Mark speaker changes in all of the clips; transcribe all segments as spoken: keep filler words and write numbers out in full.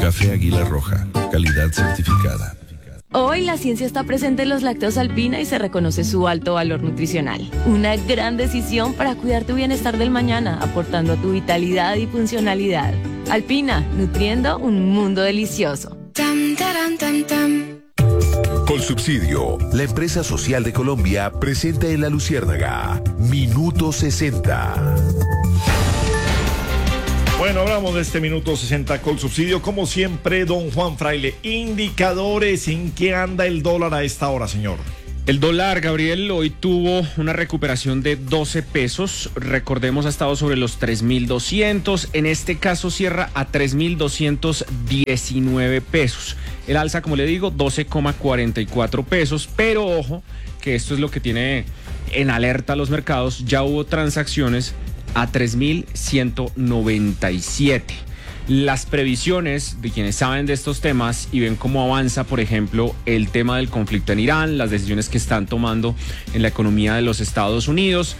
Speaker 1: Café Águila Roja, calidad certificada.
Speaker 2: Hoy la ciencia está presente en los lácteos Alpina y se reconoce su alto valor nutricional. Una gran decisión para cuidar tu bienestar del mañana, aportando a tu vitalidad y funcionalidad. Alpina, nutriendo un mundo delicioso.
Speaker 3: Tam, taran, tam, tam.
Speaker 4: Colsubsidio, la empresa social de Colombia, presenta en La Luciérnaga Minuto sesenta.
Speaker 5: Bueno, hablamos de este Minuto sesenta Colsubsidio. Como siempre, don Juan Fraile, indicadores, ¿en qué anda el dólar a esta hora, señor?
Speaker 6: El dólar, Gabriel, hoy tuvo una recuperación de doce pesos. Recordemos, ha estado sobre los tres mil doscientos. En este caso cierra a tres mil doscientos diecinueve pesos. El alza, como le digo, doce coma cuarenta y cuatro pesos. Pero ojo, que esto es lo que tiene en alerta a los mercados. Ya hubo transacciones a tres mil ciento noventa y siete. Las previsiones de quienes saben de estos temas y ven cómo avanza, por ejemplo, el tema del conflicto en Irán, las decisiones que están tomando en la economía de los Estados Unidos,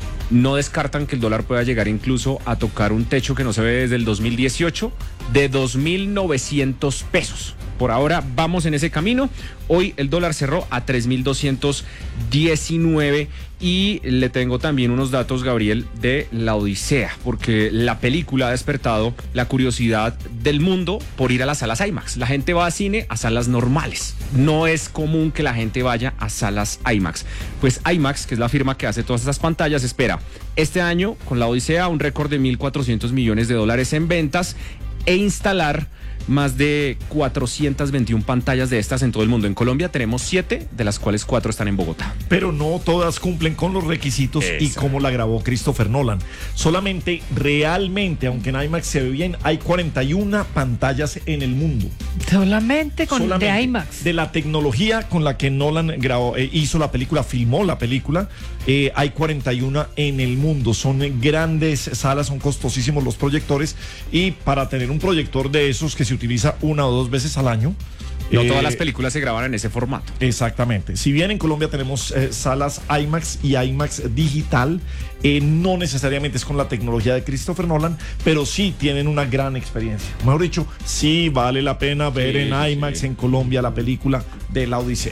Speaker 6: no descartan que el dólar pueda llegar incluso a tocar un techo que no se ve desde el dos mil dieciocho de dos mil novecientos pesos. Por ahora vamos en ese camino. Hoy el dólar cerró a tres mil doscientos diecinueve y le tengo también unos datos, Gabriel, de La Odisea, porque la película ha despertado la curiosidad del mundo por ir a las salas IMAX. La gente va a cine a salas normales. No es común que la gente vaya a salas IMAX. Pues IMAX, que es la firma que hace todas esas pantallas, espera este año con La Odisea un récord de mil cuatrocientos millones de dólares en ventas e instalar más de cuatrocientas veintiuna pantallas de estas en todo el mundo. En Colombia tenemos siete, de las cuales cuatro están en Bogotá.
Speaker 5: Pero no todas cumplen con los requisitos. Esa. Y como la grabó Christopher Nolan. Solamente, realmente, aunque en IMAX se ve bien, hay cuarenta y una pantallas en el mundo.
Speaker 7: Solamente con
Speaker 5: Solamente
Speaker 7: de IMAX.
Speaker 5: De la tecnología con la que Nolan grabó, eh, hizo la película, filmó la película, eh, hay cuarenta y una en el mundo. Son grandes salas, son costosísimos los proyectores. Y para tener un proyector de esos que se utiliza una o dos veces al año.
Speaker 6: No
Speaker 5: eh,
Speaker 6: todas las películas se graban en ese formato.
Speaker 5: Exactamente. Si bien en Colombia tenemos eh, salas IMAX y IMAX digital, eh, no necesariamente es con la tecnología de Christopher Nolan, pero sí tienen una gran experiencia. Mejor dicho, sí vale la pena ver sí, en IMAX sí. en Colombia la película de La Odisea.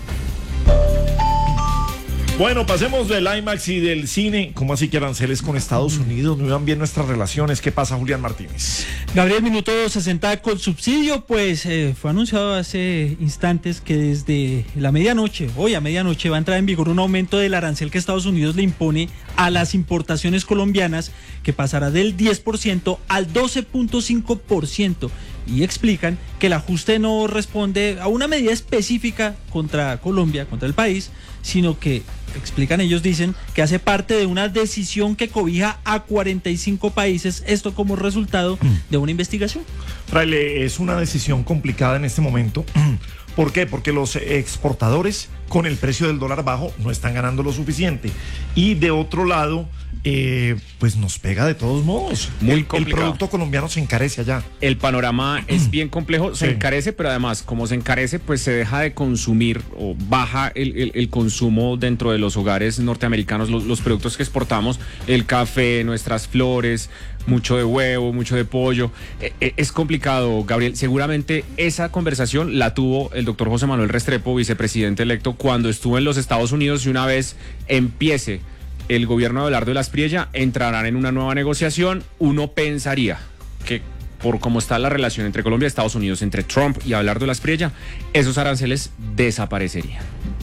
Speaker 5: Bueno, pasemos del IMAX y del cine. ¿Cómo así que aranceles con Estados Unidos? ¿No iban bien nuestras relaciones? ¿Qué pasa, Julián Martínez?
Speaker 7: Gabriel, Minuto sesenta Colsubsidio, pues eh, fue anunciado hace instantes que desde la medianoche, hoy a medianoche, va a entrar en vigor un aumento del arancel que Estados Unidos le impone a las importaciones colombianas, que pasará del diez por ciento al doce punto cinco por ciento. Y explican que el ajuste no responde a una medida específica contra Colombia, contra el país, sino que, explican ellos, dicen que hace parte de una decisión que cobija a cuarenta y cinco países, esto como resultado de una investigación.
Speaker 5: Fraile, es una decisión complicada en este momento. ¿Por qué? Porque los exportadores, con el precio del dólar bajo, no están ganando lo suficiente. Y de otro lado, eh, pues nos pega de todos modos.
Speaker 6: Muy
Speaker 5: el,
Speaker 6: complicado.
Speaker 5: El producto colombiano se encarece allá.
Speaker 6: El panorama es bien complejo, se sí. encarece, pero además, como se encarece, pues se deja de consumir o baja el, el, el consumo dentro de los hogares norteamericanos, los, los productos que exportamos, el café, nuestras flores, mucho de huevo, mucho de pollo. Eh, es complicado, Gabriel. Seguramente esa conversación la tuvo el doctor José Manuel Restrepo, vicepresidente electo, cuando estuvo en los Estados Unidos, y una vez empiece el gobierno de Abelardo de la Espriella, entrarán en una nueva negociación. Uno pensaría que por cómo está la relación entre Colombia y Estados Unidos, entre Trump y Abelardo de la Espriella, esos aranceles desaparecerían.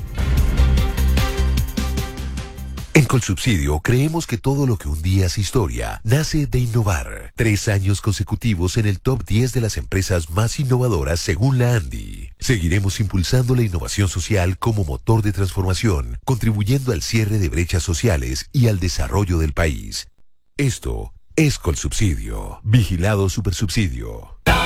Speaker 4: En Colsubsidio creemos que todo lo que un día es historia nace de innovar. Tres años consecutivos en el top diez de las empresas más innovadoras según la ANDI. Seguiremos impulsando la innovación social como motor de transformación, contribuyendo al cierre de brechas sociales y al desarrollo del país. Esto es Colsubsidio. Vigilado Supersubsidio.